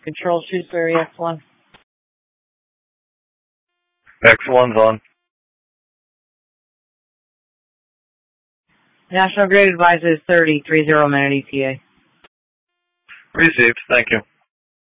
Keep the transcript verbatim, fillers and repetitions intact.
Control Shrewsbury X one. X one's on. National Grid advises thirty, three zero minute E T A. Received. Thank you.